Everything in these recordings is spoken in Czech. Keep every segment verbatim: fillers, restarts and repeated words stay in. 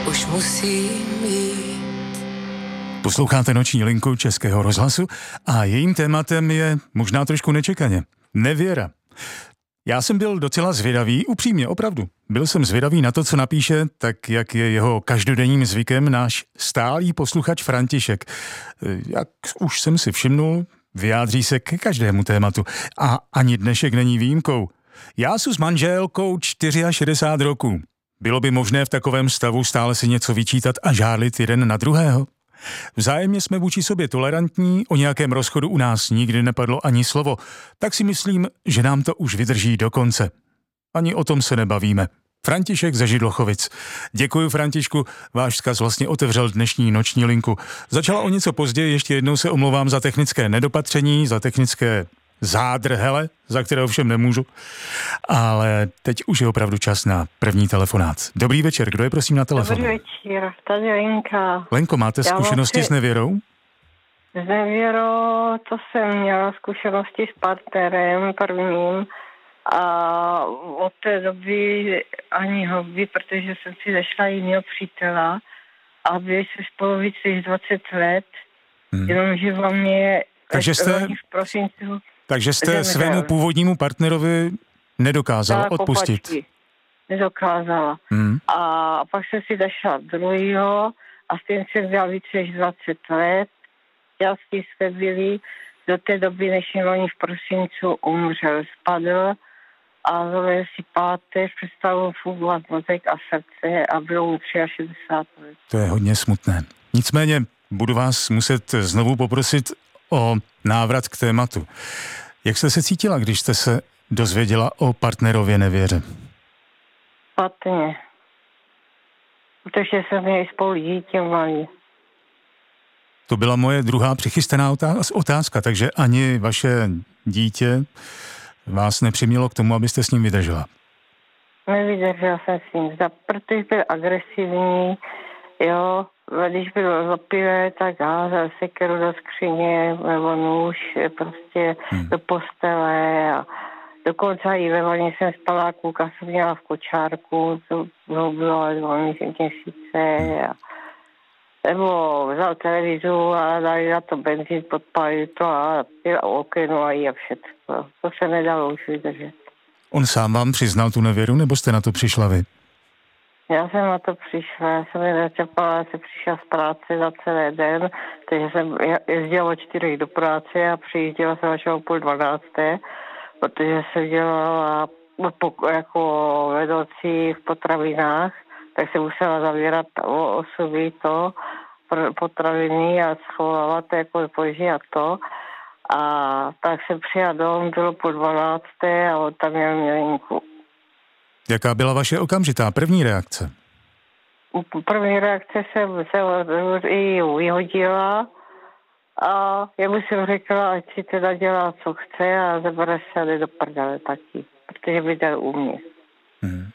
už musím jít. Posloucháte Noční linku Českého rozhlasu a jejím tématem je možná trošku nečekaně nevěra. Já jsem byl docela zvědavý, upřímně, opravdu. Byl jsem zvědavý na to, co napíše, tak jak je jeho každodenním zvykem náš stálý posluchač František. Jak už jsem si všimnul, vyjádří se ke každému tématu a ani dnešek není výjimkou. Já jsem s manželkou šedesát čtyři roků. Bylo by možné v takovém stavu stále si něco vyčítat a žárlit jeden na druhého? Vzájemně jsme vůči sobě tolerantní, o nějakém rozchodu u nás nikdy nepadlo ani slovo, tak si myslím, že nám to už vydrží do konce. Ani o tom se nebavíme. František ze Židlochovic. Děkuji, Františku, váš vzkaz vlastně otevřel dnešní Noční linku. Začala o něco později, ještě jednou se omlouvám za technické nedopatření, za technické zádrhele, za které ovšem nemůžu. Ale teď už je opravdu čas na první telefonát. Dobrý večer, kdo je prosím na telefonu? Dobrý večer, tady Lenka. Lenko, máte Já zkušenosti vlastně... s nevěrou? S nevěrou, to jsem měla zkušenosti s partnerem prvním a od té doby ani hobby, protože jsem si zašla jiného přítela a byli jsme spolu víc než dvacet let, hmm. jenomže vám mě Takže jste... v prosincu Takže jste svému původnímu partnerovi nedokázala tak odpustit. Opačky. Nedokázala. Hmm. A pak jsem si došla druhýho a s tím jsem dělala více než dvacet let. Šťastní jsme byli do té doby, než mi v prosincu umřel, spadl a zvolil si páteř, přestalo fungovat mozek a srdce a bylo mu šedesát tři let. To je hodně smutné. Nicméně budu vás muset znovu poprosit o návrat k tématu. Jak jste se cítila, když jste se dozvěděla o partnerově nevěře? Špatně. Protože jsme měli spolu dítě malý. To byla moje druhá přichystaná otázka, takže ani vaše dítě vás nepřimělo k tomu, abyste s ním vydržela? Nevydržela jsem s ním, protože byl agresivní, jo. Když byl zapivé, tak házel sekeru do skříně nebo nůž prostě hmm. do postele a dokonce i ve vaně jsem spala, kluka jsem měla v kočárku, to bylo dva měsíce a nebo vzal televizu a dali na to benzín, podpálil to a okeno a i a všechno. To se nedalo už vydržet. On sám vám přiznal tu nevěru, nebo jste na to přišla vy? Já jsem na to přišla, já jsem je začapala, já jsem přišla z práce za celý den, takže jsem jezdila o čtyřech do práce a přijížděla jsem až o půl dvanácté, protože jsem dělala jako vedoucí v potravinách, tak jsem musela zavírat o osoby to, potraviny a schovávat jako zboží a to. A tak jsem přijela domů, bylo půl dvanácté a on tam měl milinku. Jaká byla vaše okamžitá první reakce? První reakce jsem se i vyhodila a já mu jsem řekla, ať si teda dělá, co chce a zabere se do prdele taky, protože by dal u mě. Hmm.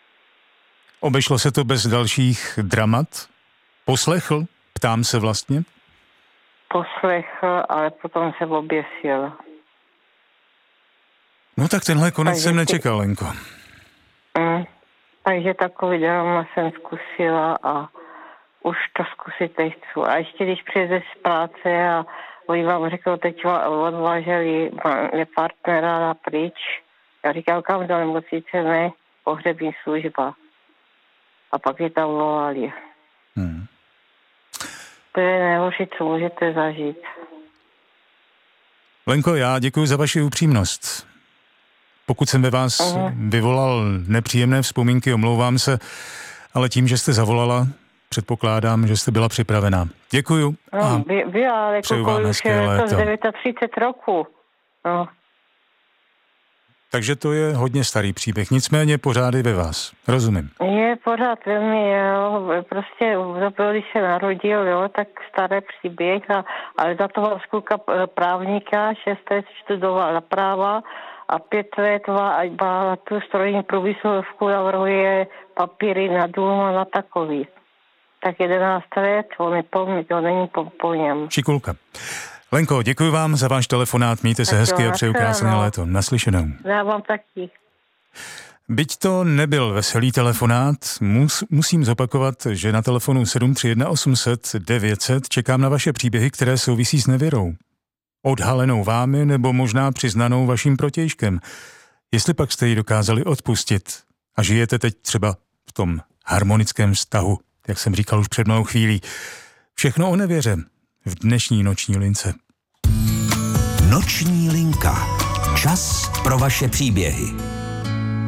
Obešlo se to bez dalších dramat? Poslechl? Ptám se vlastně? Poslechl, ale potom se oběsil. No tak tenhle konec takže jsem nečekal, Lenko. Mm, takže takový drama jsem zkusila a už to zkusit nechci. A ještě když přijde z práce a oni vám řekl, teď odváželi partnera na pryč. Já říkám, kam do nemocnice, ne, pohřební služba. A pak je tam volali. Hmm. To je nejhorší, co můžete zažít. Lenko, já děkuji za vaši upřímnost. Pokud jsem ve vás uh-huh. vyvolal nepříjemné vzpomínky, omlouvám se, ale tím, že jste zavolala, předpokládám, že jste byla připravená. Děkuju. No, by, byla, ale přeju vám hezké léto. třicet devět roků. No. Takže to je hodně starý příběh, nicméně pořád je ve vás. Rozumím. Je pořád ve mně, jo. Prostě když se narodil, jo, tak starý příběh, a, ale za toho zkulka právníka, šest let studoval na práva a pět let má tu strojní průmyslovku, navrhuje papíry na dům a na takový. Tak jedenáct let, on je po mně, to není po, po něm. Šikulka. Lenko, děkuji vám za váš telefonát, mějte se tak hezky jo, a přeju krásné léto. Naslyšenou. Já vám taky. Byť to nebyl veselý telefonát, mus, musím zopakovat, že na telefonu sedm tři jedna osm set devět set čekám na vaše příběhy, které souvisí s nevěrou. Odhalenou vámi nebo možná přiznanou vaším protějškem. Jestli pak jste ji dokázali odpustit a žijete teď třeba v tom harmonickém vztahu, jak jsem říkal už před malou chvílí. Všechno o nevěře v dnešní noční lince. Noční linka. Čas pro vaše příběhy.